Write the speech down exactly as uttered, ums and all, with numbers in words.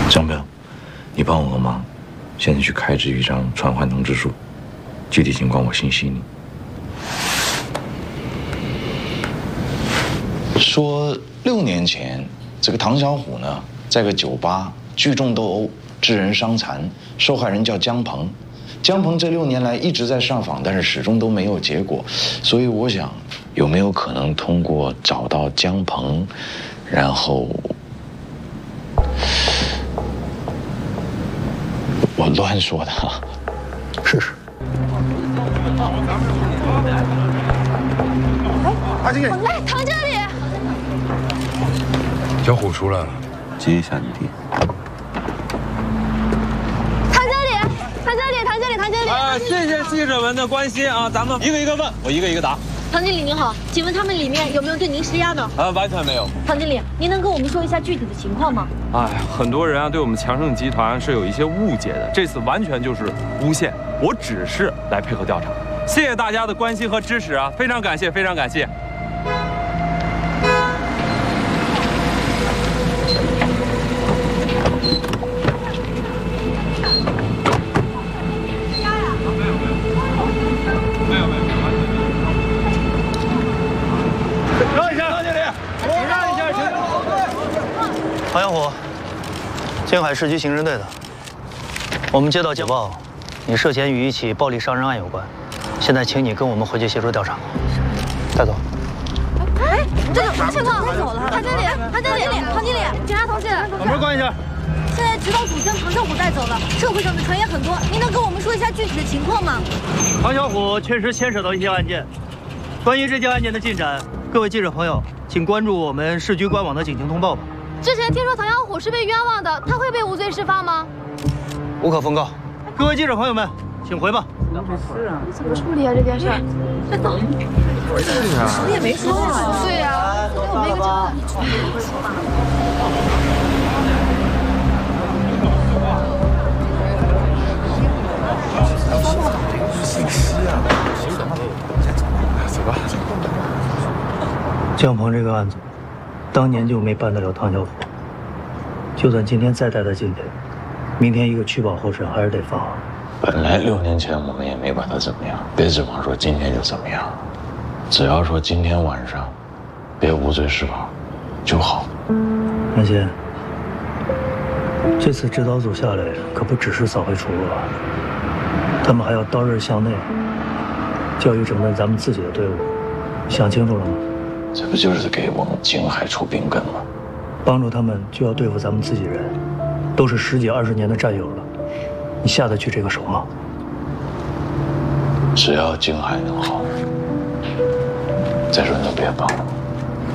张彪，你帮我个忙，现在去开制一张传唤通知书，具体情况我信息你。说六年前，这个唐小虎呢，在个酒吧聚众斗殴，致人伤残，受害人叫姜鹏。姜鹏这六年来一直在上访，但是始终都没有结果，所以我想，有没有可能通过找到姜鹏，然后我乱说的， 试试。 唐经理， 来，唐经理。 小虎出来了， 接一下你弟。 唐经理，唐经理，唐经理，唐经理。 啊，谢谢记者们的关心啊，咱们一个一个问，我一个一个答。 唐经理您好，请问他们里面有没有对您施压呢？ 啊，完全没有。 唐经理，您能跟我们说一下具体的情况吗？ 哎，很多人啊对我们强盛集团是有一些误解的，这次完全就是诬陷，我只是来配合调查。谢谢大家的关心和支持啊，非常感谢，非常感谢。 唐小虎，青海市区刑侦队的。我们接到警报，你涉嫌与一起暴力伤人案有关，现在请你跟我们回去协助调查。带走。 哎，这有什么情况？带走了。唐经理，唐经理，唐经理，警察同志， 把门关一下。 现在指导组将唐小虎带走了，社会上的传言很多，您能跟我们说一下具体的情况吗？ 唐小虎确实牵扯到一些案件，关于这件案件的进展，各位记者朋友，请关注我们市局官网的警情通报吧。 之前听说唐小虎是被冤枉的，他会被无罪释放吗？ 无可奉告。各位记者朋友们，请回吧。 怎么处理啊这件事？这等是啊，谁也没说啊。对呀，给我们一个证信息啊，走吧。 姜鹏这个案子，当年就没办得了唐小虎，就算今天再带他进去，明天一个取保候审还是得放。 本来六年前我们也没把他怎么样，别指望说今天就怎么样，只要说今天晚上别无罪释放就好。 安心，这次指导组下来可不只是扫黑除恶，他们还要刀刃向内，教育整顿咱们自己的队伍，想清楚了吗？ 这不就是给我们京海出兵根吗？ 帮助他们就要对付咱们自己人，都是十几二十年的战友了，你下得去这个手吗？ 只要京海能好，再说你就别帮了。